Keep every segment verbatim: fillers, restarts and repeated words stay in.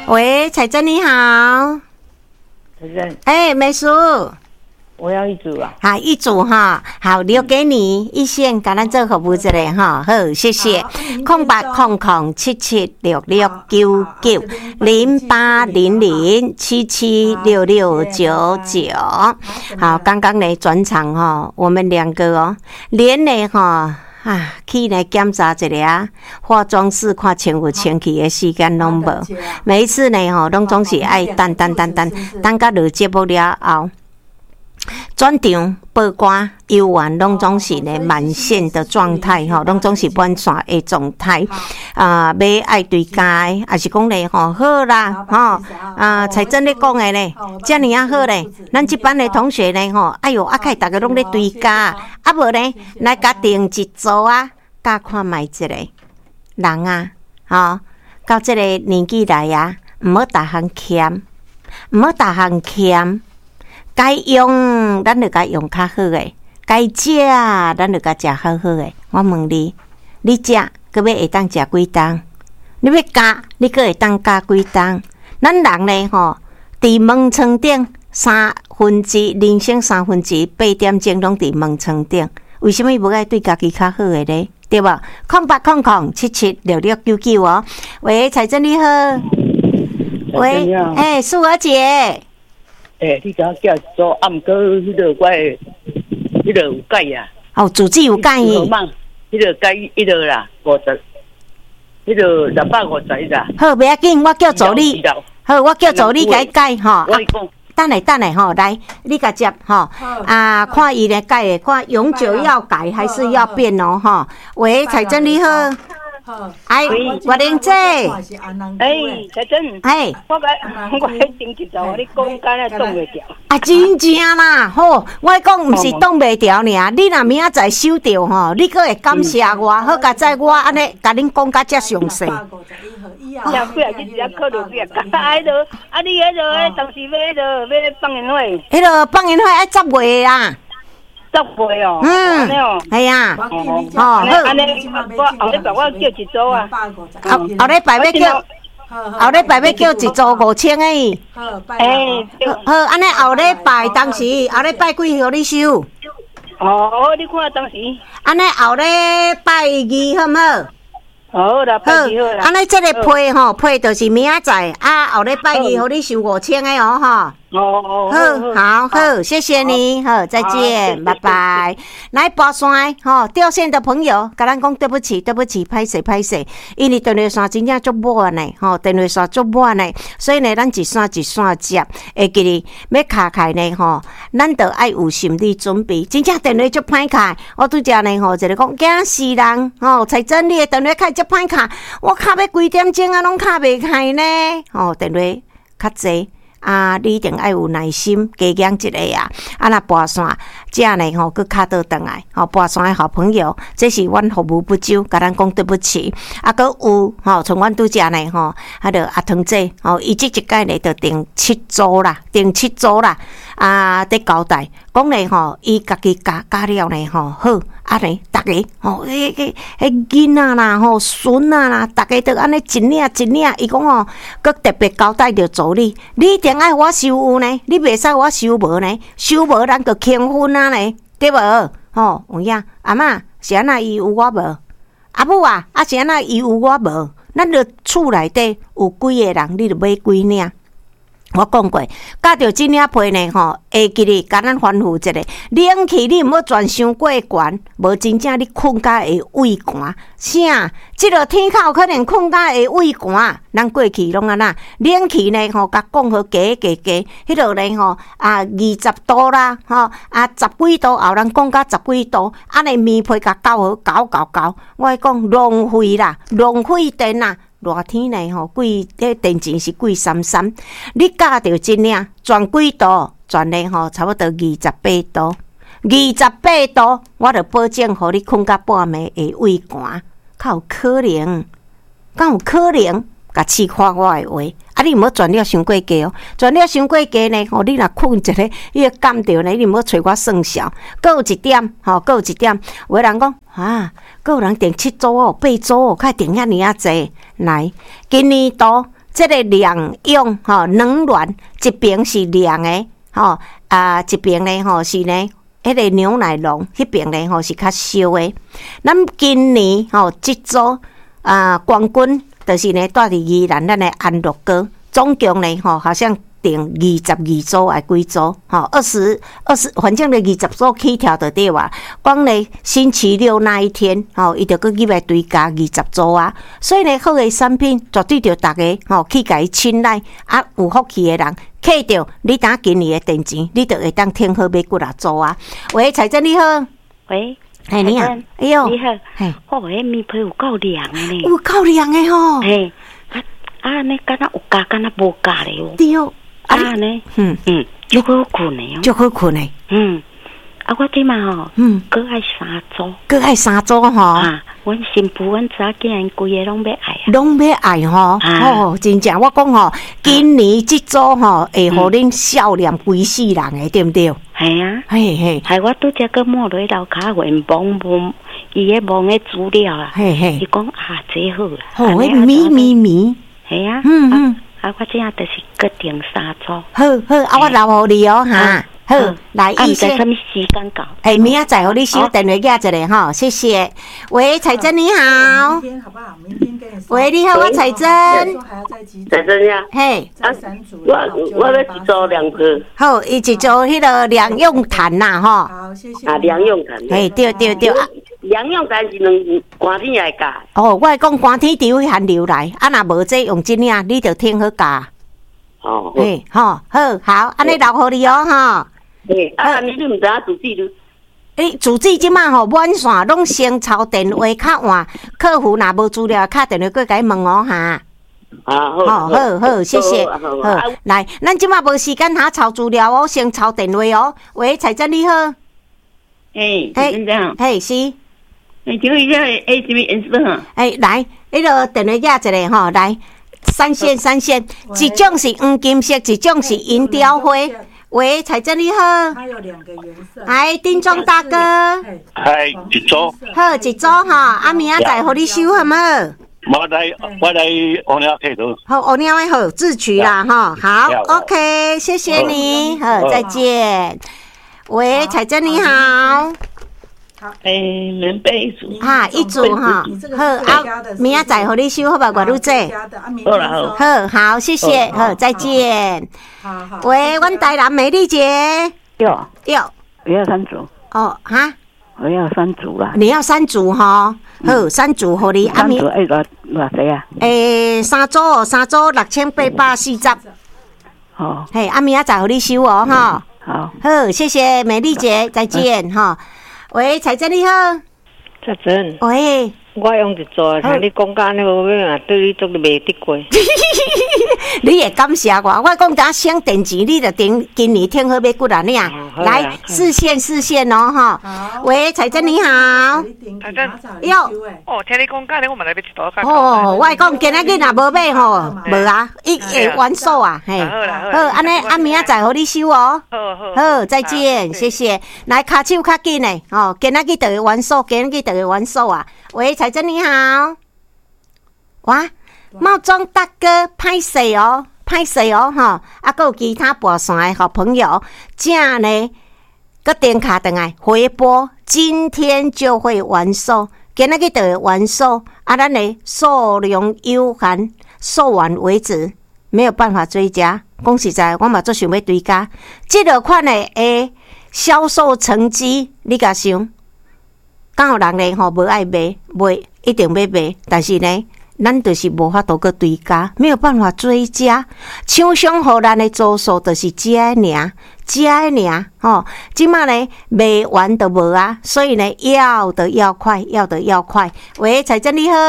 喂，彩珍你好。 彩珍， 哎，美叔， 我要一组啊。 好，一组哈，好，留给你一线，感恩做服务之类哈，好，谢谢。空八空空七七六六九九零八零零七七六六九九。好，刚刚呢转场哈，我们两个哦，连呢哈。啊，去来检查一下啊，化妆室看清有清气的时间拢无。每一次呢吼，拢总是爱等等等等，等到录节目了后，转场报关游玩拢总是呢满线的状态吼，拢总是满线的状态。啊，要爱对家的，还是讲呢吼好啦吼啊，才真咧讲的呢，遮尔啊好咧。咱这班的同学呢吼，哎哟，啊开大家拢咧对家，啊无呢来甲定一组啊，甲看卖一个人啊，吼，到这个年纪来啊，毋好逐项欠，毋好逐项欠。该用，咱就该用较好诶；该食，咱就该食好好诶。我问你，你食，搁要会当食几顿？你要加，你搁会当加几顿？咱人呢吼，伫门床顶三分之人生三分之八点钟拢伫门床顶，为什么无爱对家己较好诶咧？对无？空八空空七七六六九九哦。喂，彩珍你好。喂，哎、欸，素儿姐。 诶、欸，你甲我叫做啊，毋过迄个我诶，迄个有改啊。 哦，主治有改伊。 迄个改迄个啦，五十，迄个六百五十一啦。 好，不要紧，我叫助理。好，我叫助理改改吼。我讲。等下等下吼，来，你甲接吼啊，看伊咧改诶，看永久要改还是要变哦吼。喂，彩珍你好。哎，我玲姐， 哎，彩珍， 哎， 我个我迄顶一条，你讲干咧挡袂掉。 啊，真正啦，吼，我讲毋是挡袂掉尔，你若明仔载收着吼，你阁会感谢我，好甲载我安尼甲恁讲甲遮详细。 呀，不要去只考虑去啊！啊，迄个啊，你迄个当时要迄个要放烟花， 迄个放烟花爱十月啊。 十月哦， 嗯，系啊， 哦，安尼，我后礼拜我叫一组啊， 后后礼拜要叫，后礼拜要叫一组五千个。 哎， 好，安尼后礼拜当时，后礼拜几号你收？ 哦，你看当时， 安尼后礼拜二好唔好？ 好啦，拜二好啦。 安尼这个批吼，批就是明仔载啊，后礼拜二互你收五千个哦，吼。 哦哦， 好，好，好，谢谢你，好，再见，拜拜。来跋山吼，掉线的朋友，甲咱讲对不起，对不起，歹势歹势，因为电话线真正足满呢，吼，电话线足满呢，所以呢，咱一线一线接，会记哩要卡开呢，吼，咱着爱有心理准备，真正电话足歹开。我拄则呢，吼，一个讲惊死人，吼，才真你的电话开足歹卡，我卡要几点钟啊，拢卡袂开呢，吼，电话较济。啊，你一定爱有耐心，加养一个啊！啊，若跋山，这呢吼，佮卡倒转来，吼，跋山的好朋友，这是阮服务不周，甲咱讲对不起。啊，佮有吼，像阮拄则呢吼，啊，着阿汤姐，吼，伊即一届呢，着订七组啦，订七组啦，啊，伫交代，讲呢吼，伊家己加加了呢吼，好，啊呢，逐个吼，迄迄迄囡仔啦，吼，孙仔啦，逐个着安尼一领一领，伊讲吼，佮特别交代着助理，你一定爱我收有呢，你袂使我收无呢，收无咱就轻分啊呢，对无？吼，有影，阿嬷是安那伊有我无？阿母啊，啊是安那伊有我无？咱着厝内底有几个人，你着买几领。我讲过，夹着这领被呢吼，会记哩，甲咱吩咐一下，冷气你毋好转伤过悬，无真正你困甲会畏寒。啥？即落天口可能困甲会畏寒，咱过去拢安那，冷气呢吼，甲讲好加加加，迄落呢吼啊二十度啦，吼啊十几度后，人讲甲十几度，安尼棉被甲搞好搞搞搞，我讲浪费啦，浪费电啦。热天呢吼，贵迄电钱是贵三三。你加着一领，转几度？转呢吼，差不多二十八度。二十八度，我着保证，互你困到半暝会畏寒。较有可能？敢有可能？甲试看我诶话，啊，你毋好转了伤过价哦，转了伤过价呢，吼，你若困一个，你会感着呢，你毋好找我算数。搁有一点，吼，搁有一点，有人讲啊，搁有人订七组哦，八组哦，较订遐尔啊济。来，今年度这个两用吼冷暖，一边是凉的吼啊，一边呢吼是呢。迄个牛奶龙，迄边咧吼是较烧诶。咱今年吼即组啊冠军，就是呢住伫宜兰咱诶安乐阁，总共呢吼好像定二十二组还几组吼，二十二十，反正咧二十组起跳就对哇。光咧星期六那一天吼，伊就搁入来追加二十组啊。所以呢，好诶产品绝对着大家吼去甲伊青睐啊，有福气诶人。摕着你打今年的电钱，你就会当听好买几啊组啊！喂，彩珍你好， 喂， 哎你好，哎呦， 你好， 嘿， 哦，迄面皮有够凉的呢， 有够凉的吼， 嘿，啊啊，尼敢若有加，敢若无加咧哦， 对哦， 啊呢， 嗯嗯，足好困的哦， 足好困的， 嗯，啊我即嘛吼，嗯，搁爱三组， 搁爱三组吼， 啊，阮新妇阮查囝因规个拢要爱啊， 拢要爱吼，哦，真正我讲吼，今年即组吼会互恁笑脸规世人的，对毋对？ 系啊， 嘿嘿， 系我拄则搁摸落去楼骹问望望伊迄望诶资料啊， 嘿嘿， 伊讲啊，这好啦， 吼，迄咪咪咪， 系啊， 嗯嗯， 啊我即下就是搁订三组， 好好，啊我留互你哦哈。好，来意思。 意思。 什么时间到？ 哎，明仔载互你收电话架一下哈，谢谢。喂，彩珍你好。 明天好不好？明天跟你说。 喂，你好，我彩珍。 彩珍呀。 嘿。 啊，我我要一组两个。 好，伊一组迄个两用毯呐，吼。 好，谢谢。 啊，两用毯。 哎，对对对。 两用毯是两寒天来加。 哦，我讲寒天除非寒流来，啊，若无这用真领，你就听好加。 哦。 嘿，好，好，好，安尼留互你哦，吼。 诶，啊，你你毋知影自己就？ 诶，自己即满吼满线拢先抄电话较晚，客户若无资料，敲电话过甲伊问哦哈。 啊，好， 好，好，好，谢谢。好，来，咱即满无时间哈抄资料哦，先抄电话哦。喂，彩珍你好。 诶，先生。 嘿，是。 诶，请问一下，诶，什么颜色啊？ 诶，来，迄个电话架一个吼，来，三线三线，一种是黄金色，一种是银雕花。喂，彩珍你好。 它有两个颜色。 哎，丁庄大哥。 嗨，一组。 好，一组哈，啊明仔载互你收好无？ 我来，我来乌鸟客头。 好，乌鸟的好自取啦哈。好 ，OK， 谢谢你，好，再见。喂，彩珍你好。 诶，棉被组。 哈，一组哈。好啊，明仔载互你收好吧，外女姐。 好啦好。 好好，谢谢，好，再见。 好好。 喂，阮台南美丽姐。 要要。 我要三组。 哦，哈。 我要三组啦。 你要三组哈？好，三组互你。 三组爱偌偌济啊？ 诶，三组哦，三组六千八百四十。 好。 嘿，啊明仔载互你收哦，哈。 好。 好，谢谢美丽姐，再见哈。喂，彩珍你好。 彩珍。 喂。 我用一做，听你讲甲安尼无咩啊？对你做袂得过。 你也感谢我，我讲咱省电钱，你就顶今年听好买几啊领。来，四线四线哦，哈。喂，彩珍你好。 彩珍。 哟。 哦，听你讲甲安尼，我嘛来买一包较。 哦，我讲今仔日若无买吼，无啊，伊会完售啊，嘿。 好啦好。 好，安尼啊明仔载互你收哦。 好好。 好，再见，谢谢。来，卡手较紧诶，哦，今仔日就会完售，今仔日就会完售啊。喂，彩珍你好。哇，茂庄大哥，歹势哦，歹势哦，哈，啊，还有其他跋线的好朋友，正呢，个电卡等来回拨，今天就会完售，今仔日就会完售，啊，咱的数量有限，售完为止，没有办法追加。讲实在，我嘛做想要追加，这落款的诶销售成绩，你甲想？敢有人呢吼无爱买，买一定要买，但是呢，咱就是无法度个追加，没有办法追加。厂商互咱的组数就是这尔，这尔吼。即马呢卖完都无啊，所以呢要的要快，要的要快。喂，彩珍你好，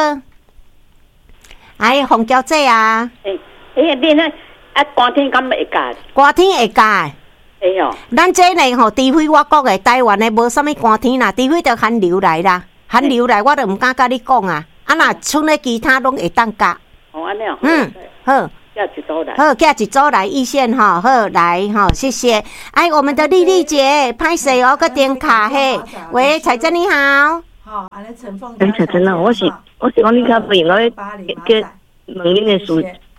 哎，洪小姐啊， 诶，诶，你那啊，寒天敢会加？ 寒天会加。 哎哟， 咱这呢吼，除非我讲的台湾的无啥物寒天啦，除非着寒流来啦，寒流来我就毋敢甲你讲啊。啊，若剩的其他拢会当加。 哦，安尼哦。 嗯，好。 叫一组来。 好，叫一组来意线哈，好来哈，谢谢。哎，我们的丽丽姐，拍谁哦？个点卡嘿。喂，彩珍你好。 好，安尼陈凤。 哎，彩珍啊，我是我是讲你较不应该叫问恁的事。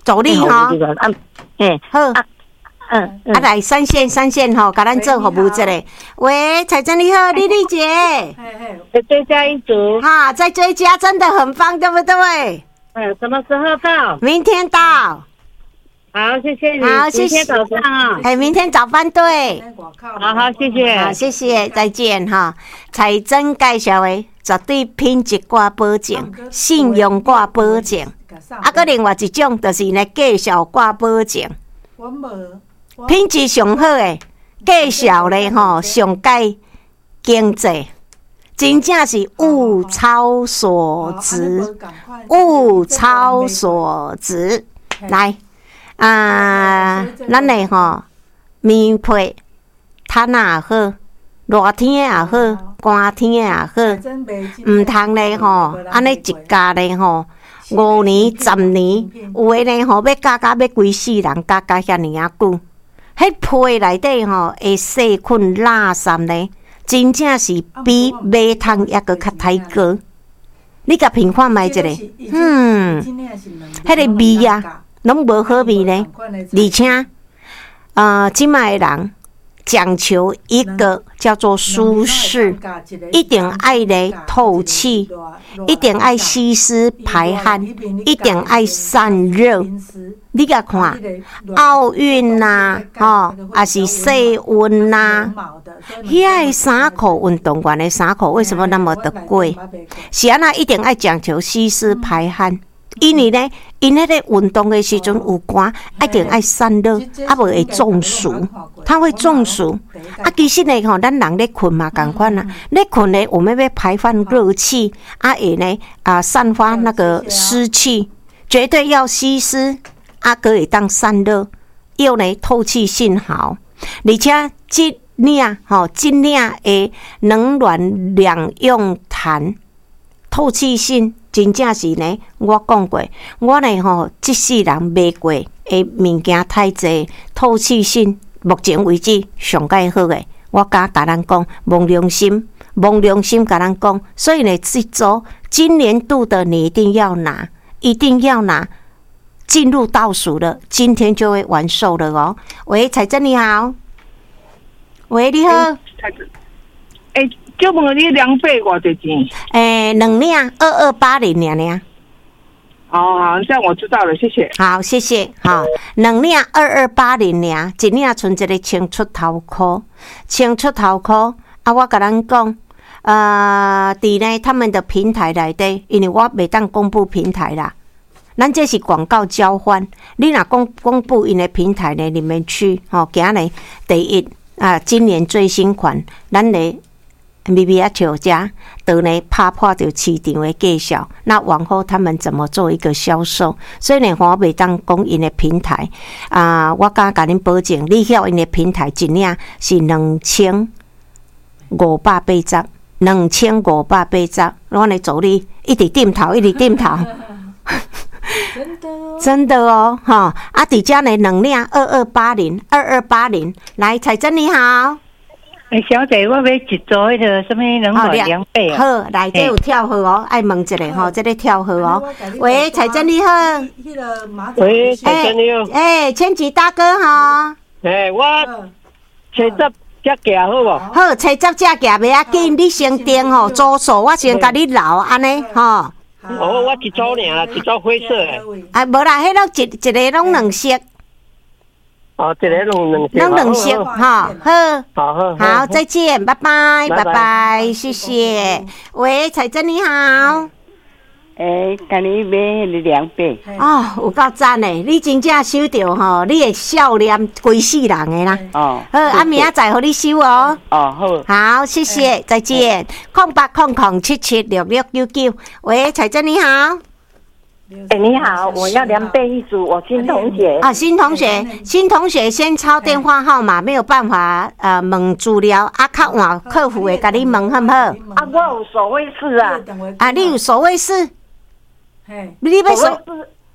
助理哈。 啊，嘿， 好。 嗯， 啊来三线三线吼，甲咱做服务一下。喂，彩珍你好，丽丽姐。 再追加一组。 哈，再追加真的很棒，对不对？ 嗯，什么时候到？ 明天到。 好，谢谢你。 好，谢谢。 明天早上啊。 哎，明天早班对。 好好，谢谢。 好，谢谢，再见哈。彩珍介绍的绝对品质挂保证，信用挂保证。啊，搁另外一种就是呢，介绍挂保证。 我无。 品质上好诶，介绍咧吼，上介经济，真正是物超所值，物超所值。来啊，咱诶吼棉被、毯也好，热天也好，寒天也好，毋通咧吼，安尼一家咧吼。五年、十年，有诶呢吼，要加加要规世人，加加遐尼啊久。迄被内底吼，会细菌垃圾呢，真正是比马桶还阁较太高。你甲评看卖一下，嗯，迄个味啊，拢无好味呢。而且，呃，即卖的人讲求一个叫做舒适，一定爱咧透气，一定爱吸湿排汗，一定爱散热。你甲看，奥运呐，吼，也是世运呐，遐个衫裤运动员的衫裤为什么那么的贵？是安那一定爱讲求吸湿排汗，因为呢，因迄个运动的时阵有汗，一定爱散热，啊无会中暑，它会中暑。啊，其实呢，吼，咱人咧困嘛，共款啦，咧困呢，我们要排放热气，啊，会呢啊散发那个湿气，绝对要吸湿。啊，可会当散热，又呢透气性好，而且这领吼，这领的冷暖两用毯，透气性真正是呢，我讲过，我呢吼，这世人买过的物件太济，透气性目前为止上介好的，我敢甲咱讲，摸良心，摸良心甲咱讲，所以呢，这周今年度的你一定要拿，一定要拿。进入倒数了，今天就会完售了哦。喂，彩珍你好。喂，你好。 彩珍，哎，就问你两百偌多钱？ 哎，两领二二八零两领。 好好，这样我知道了，谢谢。 好，谢谢。好，两领二二八零领，一领剩一个清出头裤，清出头裤啊！我甲咱讲，呃，伫呢他们的平台内底，因为我袂当公布平台啦。咱这是广告交换，你若公公布因的平台呢里面去，吼，今日第一啊，今年最新款，咱的咪咪啊笑家都呢拍破着市场的介绍，那往后他们怎么做一个销售？所以呢，我袂当讲因的平台啊，我敢甲恁保证，你晓因的平台一领是两千五百八十，两千五百八十，我来助理一直点头，一直点头。真的哦，真的哦，哈！啊，底家呢，能量二二八零二二八零，来，彩珍你好。 哎，小姐，我要一组迄个什么两百两百啊？ 好，来，这有跳号哦，爱问一下吼，这个跳号哦。喂，彩珍你好。 喂，彩珍你好。 哎，千吉大哥哈。 哎，我七十只价好无？ 好，七十只价袂要紧，你先订吼，组数我先甲你留安尼吼。 哦，我一组尔啦，一组灰色诶。 啊，无啦，迄拢一一个拢两色。 哦，一个拢两色。 拢两色，哈，好。 好好。 好，再见，拜拜，拜拜，谢谢。喂，彩珍你好。 诶，今日买迄个两百。 哦，有够赞诶！你真正收到吼，你的笑脸规世人诶啦。 哦。 好，啊，明仔载互你收哦。 哦，好。 好，谢谢，再见。空八空空七七六六九九。喂，彩珍你好。 哎，你好，我要两倍一组，我新同学。 啊，新同学，新同学先抄电话号码，没有办法呃问资料，啊，较晚客服会甲你问好不好？ 啊，我有所谓事啊。 啊，你有所谓事？你要所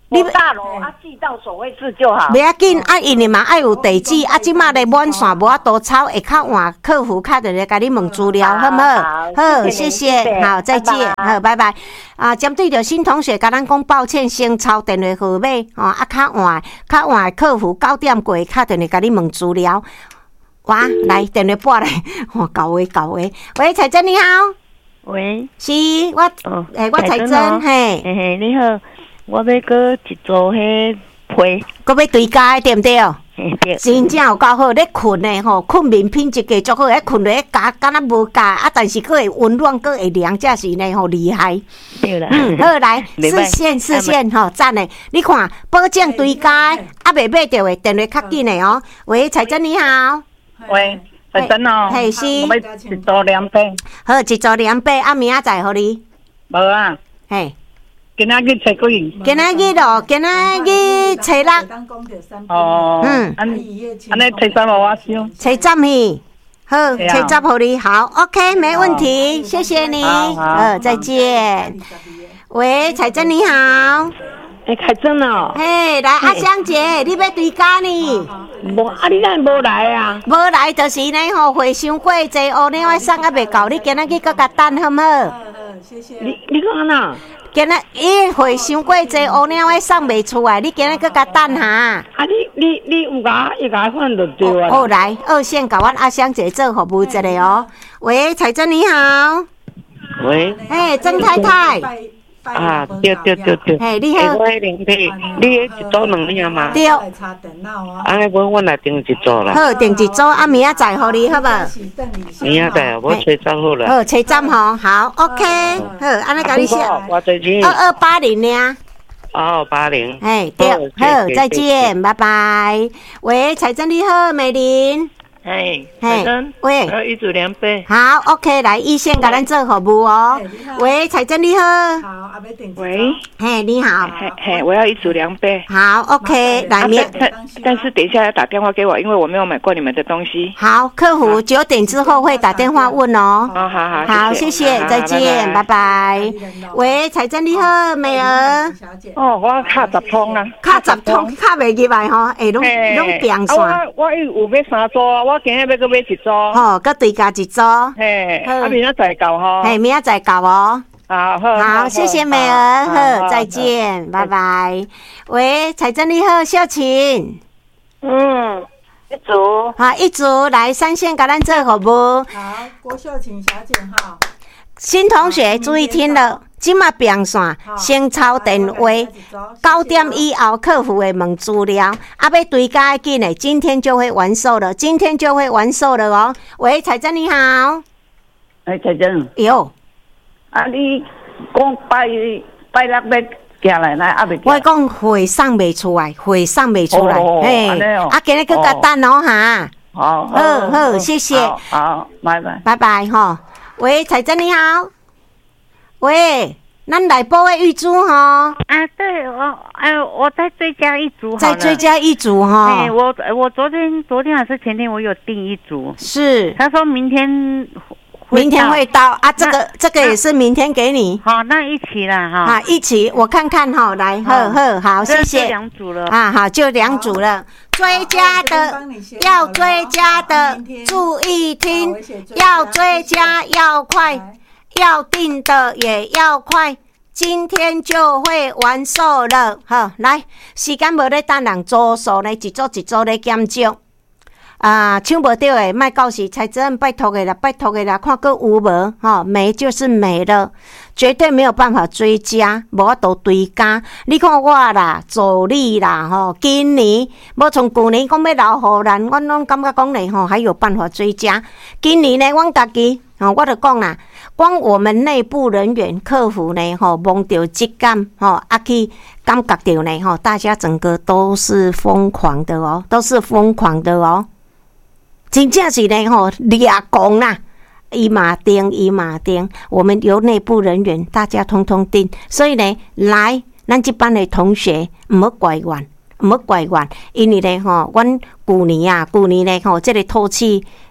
你大楼啊，寄到所谓制就好。 不要紧，啊，因为嘛爱有地址，啊，即马咧满线无法度抄，会较晚，客服较就来甲你问资料，好唔好？好，谢谢，好，再见，好，拜拜。啊，针对着新同学，甲咱讲抱歉，先抄电话号码，哦，啊，较晚，较晚，客服九点过，较就来甲你问资料。哇，来电话拨来，哇，搞话搞话，喂，彩珍你好。 喂， 是我， 哦， 诶、欸，我彩珍，嘿， 嘿嘿，你好，我要搁一组迄被， 搁要对家对不对？ 嘿对， 真正有够好，咧困诶吼，困眠品质计足好，咧困咧加，敢若无加，啊，但是佫会温暖，佫会凉，这是呢吼厉害。 对啦， 嗯，好来，视线视线吼，赞诶！你看，保证对家，啊，未买着诶，电话较紧诶哦。喂，彩珍你好。 喂。彩珍哦， 嘿是， 我要一组两杯， 好，一组两杯，啊，明仔载互你。 无啊， 嘿， 今仔日初几？ 今仔日咯，今仔日初六。 哦，嗯，安安尼初三我收。 初十去，好，初十互你，好 ，OK， 没问题，谢谢你，好，再见。喂，彩珍你好。 哎，彩珍哦， 嘿，来阿香姐，你要对家呢？ 无啊，你哪无来啊？ 无来就是呢吼，会伤过济，乌鸟送啊未到，你今仔日搁甲等好唔好？ 谢谢。你你讲安那？ 今仔伊会伤过济，乌鸟诶送未出来，你今仔搁甲等下。啊， 你你你有甲伊甲换就对啊。 好来，二线甲阮阿香姐做服务一下哦。喂，彩珍你好。 喂。 嘿，曾太太。 啊，对对对对， 嘿，你好， 我迄零配，你迄一组两领嘛？ 对。 安尼我我来订一组啦。 好，订一组，啊，明仔载互你，好无？ 明仔载，我吹十好啦。 好，吹十吼，好 ，OK， 好，安尼甲你写。 我最近。 二二八零呢？ 二二八零。 哎，对，好，再见，拜拜。喂，彩珍你好，美玲。 嘿，彩珍， 喂， 要一组两杯。 好 ，OK， 来，一线甲咱做服务哦。喂，彩珍你好。 好，阿妹等。 喂， 嘿，你好。 嘿嘿，我要一组两杯。 好 ，OK， 来，明、 啊。但是等一下要打电话给我，因为我没有买过你们的东西。 好，客服九点之后会打电话问哦。 好好好， 好，谢谢，再见，拜拜。喂，彩珍你好，美儿。 哦，我卡十通啊。 卡十通，卡袂入来吼，会拢拢变线。 我我有买三组，我今日要搁买一组。 吼，搁对加一组。 嘿，啊，明仔载到吼。 嘿，明仔载到哦。 好，好， 好，谢谢美儿，好，再见，拜拜。喂，彩珍你好，秀琴。 嗯，一组。 好，一组来三线甲咱做服务。 好，郭秀琴小姐哈。 新同学注意听了。即马变线，先抄电话，九点以后客服会问资料，啊，要对家紧的，今天就会完售了，今天就会完售了哦。喂，彩珍你好。 哎，彩珍。 有。 啊，你讲拜拜六要寄来，来啊未？ 我讲会送未出来，会送未出来， 嘿， 啊，今日搁甲等哦哈。 好， 好好，谢谢。 好，拜拜。 拜拜哈。喂，彩珍你好。喂，咱来报的玉珠哈。 啊，对，我哎，我再追加一组好了。 再追加一组哈。 哎，我我昨天昨天还是前天我有订一组。 是。 他说明天。 明天会到啊，这个这个也是明天给你。 好，那一起啦哈。 啊，一起，我看看哈，来，呵呵，好，谢谢。 两组了啊，好，就两组了。追加的要追加的，注意听，要追加要快。要订的也要快，今天就会完售了。好，来，时间无咧等人，组数呢一组一组咧减少。啊，抢无到的，莫到时才真拜托的啦，拜托的啦，看个有无吼，没就是没了，绝对没有办法追加，无法度追加。你看我啦，助理啦，吼，今年无从旧年讲要留互咱，阮拢感觉讲咧吼，还有办法追加。今年呢，阮家己吼，我就讲啦。光我们内部人员客服呢，吼，摸到质感，吼，啊去感觉到呢，吼，大家整个都是疯狂的哦，都是疯狂的哦，真正是呢，吼，掠讲啦，一马丁一马丁，我们由内部人员大家通通定，所以呢，来，咱这班的同学唔好怪怨，唔好怪怨，因为呢，吼，阮旧年啊，旧年呢，吼，这个透气。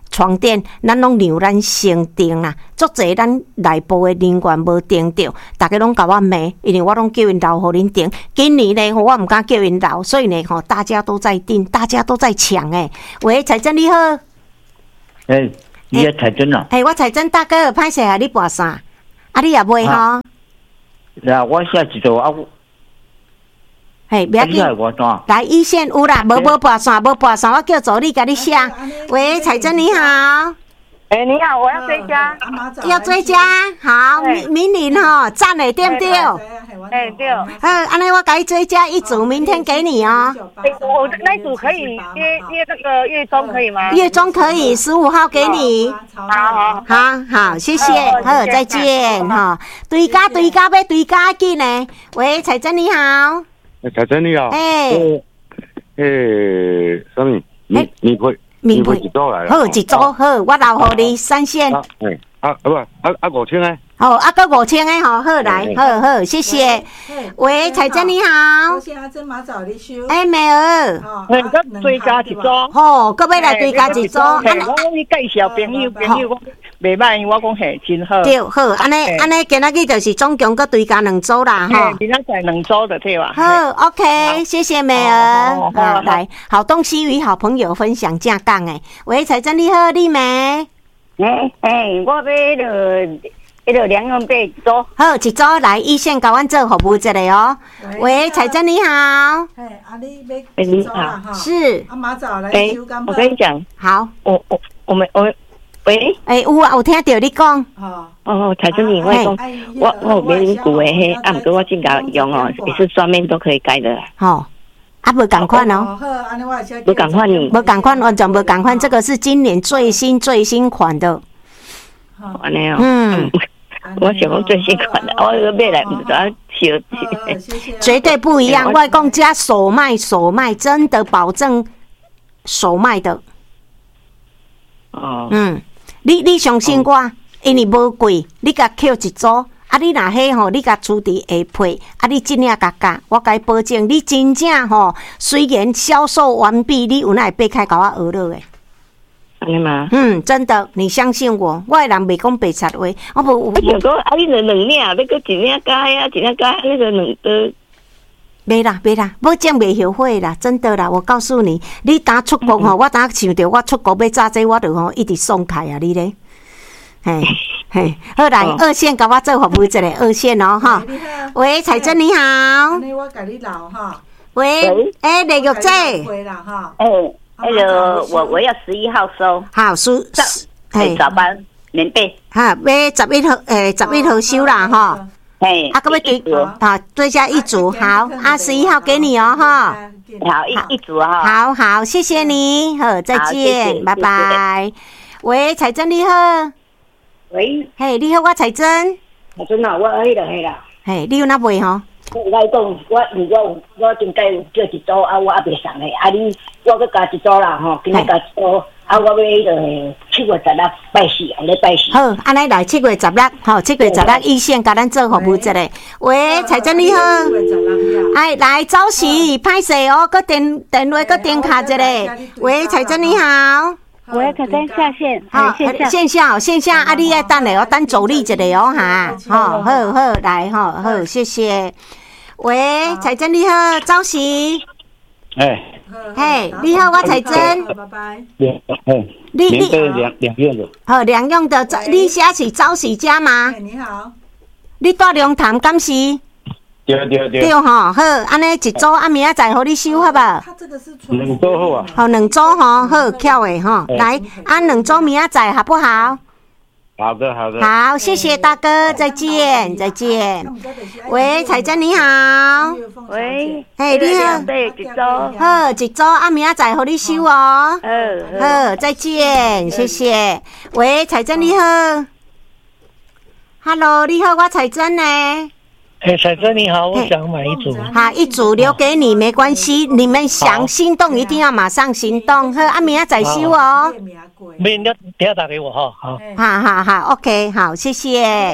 床垫，咱拢让咱先订啦。足侪咱内部的人员无订到，大家拢甲我骂，因为我拢叫因留互恁订。今年呢，我毋敢叫因留，所以呢，吼，大家都在订，大家都在抢诶。喂，彩珍你好。 诶，你是彩珍啊？ 诶，我彩珍大哥，歹势啊，你跋啥？啊，你也买吼？ 那我现在一组啊。 嘿，不要紧。来一线有啦，无无跋线，无跋线，我叫助理甲你写。喂，彩珍你好。 哎，你好，我要追加。 要追加，好，明明年吼赞的对不对？ 哎对。 好，安尼我给你追加一组，明天给你哦。 哎，我那组可以约约那个月中可以吗？ 月中可以，十五号给你。 好好好好，谢谢，好，再见哈。对家对家要对家紧呢。喂，彩珍你好。 彩珍你好， 哎， 诶，什么？你你会你会几周来？ 好，一周好，我留互你三线。 哎，啊不啊啊五千诶。 哦，啊个五千诶吼，好来，好好，谢谢。喂，彩珍你好。 我现在真马早你收。 哎，美儿。 哎，个追加一组。 吼，搁要来追加一组。 我你介绍朋友朋友，我袂歹，我讲嘿真好。 对，好，安尼安尼，今仔日就是总共搁追加两组啦，哈。 今仔载两组的对吧？ 好 ，OK， 谢谢美儿。好，来，好东西与好朋友分享正港诶。喂，彩珍你好，丽梅。 哎哎，我要了。迄个两样八一组， 好一组来一线甲阮做服务一下哦。喂，彩珍你好。 哎，阿丽要哎你好， 是。 阿马早来哎，我跟你讲， 好， 我我我们我喂， 哎有啊，有听到你讲。 哦哦，彩珍你我讲，我我有免旧的迄，啊，毋过我正甲用哦，也是双面都可以改的。 好。啊，无共款哦， 无共款呢， 无共款，完全无共款，这个是今年最新最新款的。 安尼哦， 嗯。 我想讲最新款的，我个买来唔知道修， 绝对不一样。外公家手卖手卖，真的保证手卖的。 哦， 嗯，你你相信我，因为无贵，你甲扣一组，啊，你若迄吼，你甲厝伫下配，啊，你真正甲价，我甲你保证，你真正吼，虽然销售完毕，你有哪会爬开甲我学落诶？ 安尼吗？ 嗯，真的，你相信我，我的人袂讲白贼话，我无。 我想讲，啊，你两两领，要搁一领加啊，一领加，那个两个。 袂啦，袂啦，保证袂后悔啦，真的啦，我告诉你，你打出国吼，我打想着我出国要炸这，我就吼一直送开啊，你咧。嘿，嘿，好来，二线甲我做服务一下，二线哦，哈。喂，彩珍你好。 我甲你留哈。 喂，哎，李玉姐。 哎。那个我我要十一号收， 好收， 哎，早班棉被， 哈，要十一号，诶，十一号收啦，哈， 哎， 啊，个要追，啊，追加一组，好，啊，十一号给你哦，哈， 好，一一组哈， 好好，谢谢你，好，再见，拜拜。喂，彩珍你好， 喂， 嘿，你好，我彩珍， 彩珍啊，我迄个迄啦， 嘿，你有哪买吼？ 我讲，我如果有我真该有叫一组啊，我还袂送嘞。啊，你我搁加一组啦吼，今日加一组啊，我要迄个七月十六拜四，咧拜四。 好，安尼来七月十六，吼，七月十六一线甲咱做服务一下。喂，彩珍你好，哎，来早时歹势哦，搁电电话搁电卡一下。喂，彩珍你好。 喂，彩珍下线， 好， 线下线下线下，啊，你爱等下哦，等助理一下哦哈，好，好好来，好好谢谢。喂，彩珍你好，早时。 哎。 嘿，你好，我彩珍。 拜拜。 嘿， 你你两两样的。 好，两样的，你写是早时家吗？ 你好。 你住龙潭敢是？ 对对对。 对吼，好，安尼一组，啊，明仔载互你收好吧？ 两组好啊。 好，两组吼，好，巧诶吼，来，按两组明仔载好不好？ 好的，好的。 好，谢谢大哥，再见，再见。喂，彩珍你好。 喂， 嘿，你好。 对，一组。 好，一组，啊，明仔载互你收哦。 嗯。 好，再见，谢谢。喂，彩珍你好。Hello， 你好，我彩珍呢。 哎，彩珍你好，我想买一组。 好，一组留给你，没关系。你们想心动，一定要马上行动。好，啊，明仔载收哦。 明天等下打给我哈。好， 好好好 ，OK， 好，谢谢。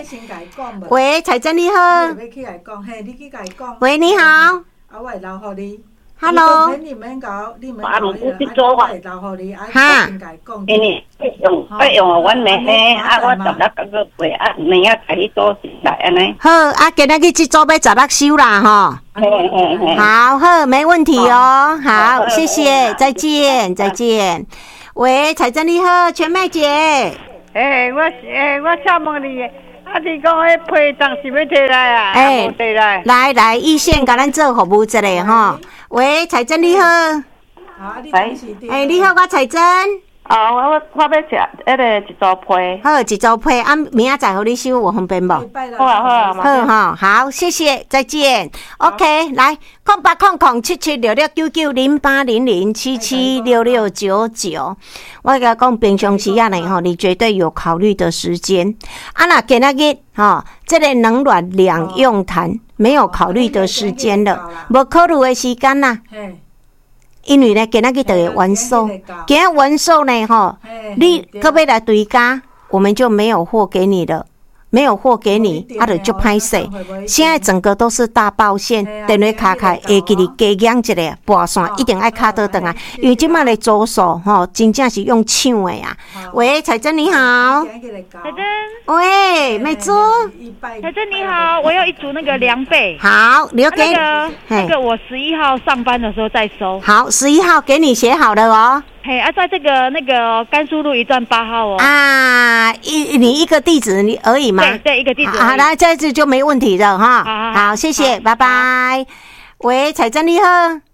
喂，彩珍你好。喂，你好。 ，Hello， 你们搞，你们啊，唔不去做法。 哈， 因为用要用阮妹妹，啊，我十六个个月，啊，明仔开始做时来安尼。 好，啊，今日去这组要十六收啦，哈。 嘿嘿嘿。 好，好，没问题哦。好，谢谢，再见，再见。喂，彩珍你好，全妹姐。 诶，我诶，我请问你，啊，你讲迄批当是要摕来啊？ 诶， 摕来。 来来，一线甲咱做服务一下哈。喂，彩珍你好。 喂， 诶，你好，我彩珍。 哦，我我我要食迄个一组批。 好，一组批，啊，明仔载互你收，有方便无？ 好啊好啊， 好哈，好，谢谢，再见。OK， 来，空八空空七七六六九九零八零零七七六六九九。我甲讲，平常时啊呢吼，你绝对有考虑的时间。啊，那今仔日吼，这个冷暖两用痰没有考虑的时间了，无考虑的时间啦。因为呢，今仔日就会完售，今仔完售呢，吼，你可不可以来对家？我们就没有货给你了，没有货给你，啊，就就歹势。现在整个都是大爆线，电话卡卡会给你加养一下，拨线一定爱卡倒转来，因为即摆的租售吼，真正是用抢的啊。喂，彩珍你好。 彩珍。 喂，美珠。 彩珍你好，我要一组那个凉被。 好，留给那个那个我十一号上班的时候再收。 好，十一号给你写好了哦。 嘿，啊，在这个那个甘肃路一段八号哦。 啊，一你一个地址你而已吗？ 对对，一个地址。 好，那这次就没问题了哈。好，好，谢谢，拜拜。喂，彩珍你好。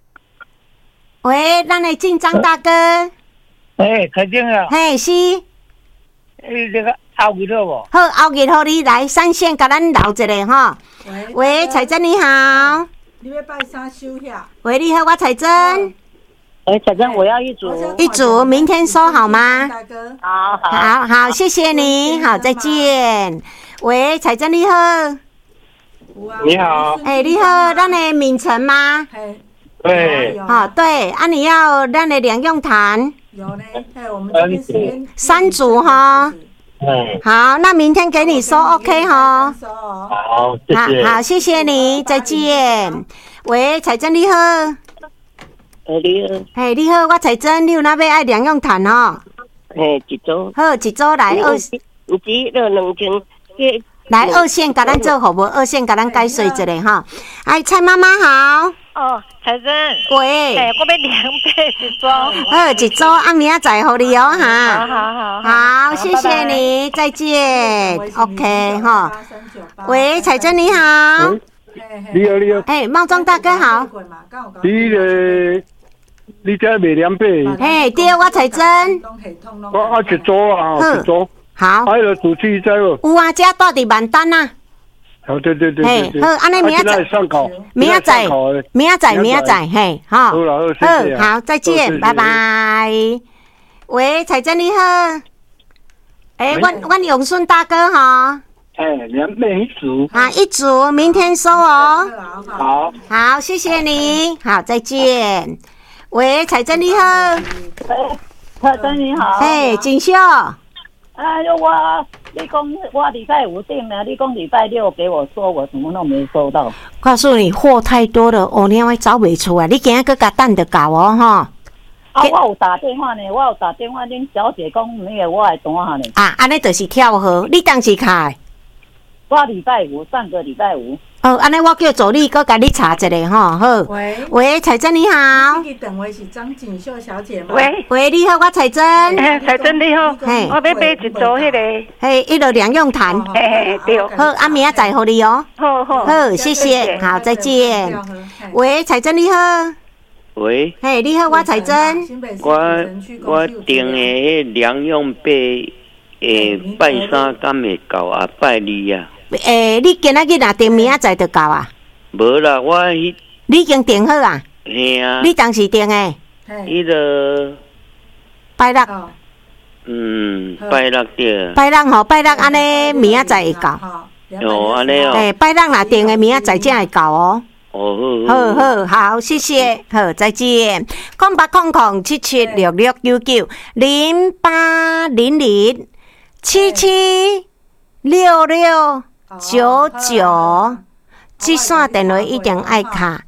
喂，咱的进张大哥。 哎，彩珍啊。 嘿，是。 诶，那个后日好无？ 好，后日互你来三线，甲咱聊一下哈。喂，彩珍你好。 你要拜啥收下？ 喂，你好，我彩珍。 哎，彩珍，我要一组。 一组，明天收好吗？ 好好好好，谢谢你，好，再见。喂，彩珍你好。 你好。 哎，你好，咱的敏晨吗？ 对。 好，对，啊，你要咱的两用痰。 有呢，哎，我们这边时间三组哈。 嗯。 好，那明天给你收 OK 哈。 好，谢谢。 好，谢谢你，再见。喂，彩珍你好。 哎，你好。 嘿，你好，我彩珍，你有哪要爱两用痰哦？ 嘿，一组。 好，一组来二。 有只了两千。 来二线，甲咱做服务，二线甲咱解说一下哈。哎，蔡妈妈好。 哦，彩珍。 喂。 哎，我要两杯一组。 好，一组，啊，明仔载互你哦哈。 好好好。 好，谢谢你，再见。OK 哈。喂，彩珍你好。 你好，你好。 哎，茂庄大哥好。 你个，你这卖凉被？ 嘿，对，我彩珍。 我我一组啊，一组。 好。 还有主题在无？ 有啊，遮住伫万丹啊。 好，对对对对对。 好，安尼明仔载上考， 明仔载，明仔载，明仔载，嘿，好。 好了，好，谢谢。 好，再见，拜拜。喂，彩珍你好。哎，阮阮永顺大哥哈。 哎，两杯一组。 啊，一组，明天收哦。 好。 好，谢谢你。好，再见。喂，彩珍你好。 彩珍你好。 嘿，锦绣。 哎呦，我你讲我礼拜五订了，你讲礼拜六给我收，我怎么都没收到？ 告诉你，货太多了，哦，你还找不出来，你今仔个甲等着搞哦，哈。 啊，我有打电话呢，我有打电话，恁小姐讲那个我来单下呢。 啊，安尼就是跳河，你当时开？ 我礼拜五，上个礼拜五。 哦，安尼我叫助理，搁甲你查一下吼，好。 喂， 喂，彩珍你好。 你等位是张锦绣小姐吗？ 喂， 喂，你好，我彩珍。 哎，彩珍你好。嘿，我要买一组迄个。 嘿，一个两用痰。 嘿嘿，对。 好，啊，明仔载互你哦。 好好。 好，谢谢，好，再见。喂，彩珍你好。 喂。 嘿，你好，我彩珍。 我我订的迄两用被，诶，拜三敢会到啊？拜二啊。 诶，你今仔日若订明仔载就到啊？ 无啦，我迄。 你已经订好啊？ 嘿啊。 你当时订诶？ 迄个。 拜六。 嗯，拜六对。 拜六吼，拜六安尼明仔载会到。 哦，安尼哦。 诶，拜六若订诶，明仔载才会到哦。 哦， 好好好，谢谢，好，再见。空八空空七七六六九九零八零零七七六六九九，这线电话一定爱卡。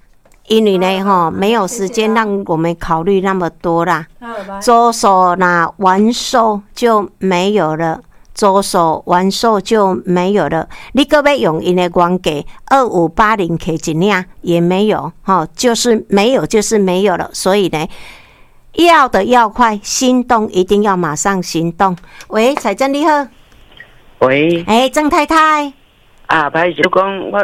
因为呢，哈，没有时间让我们考虑那么多啦。左手那完售就没有了，左手完售就没有了。你各位用因的原价二五八零 K 一领也没有，哈，就是没有，就是没有了。所以呢，要的要快，心动一定要马上行动。喂，彩珍你好。 喂。 哎、欸，郑太太。 啊，歹势讲我。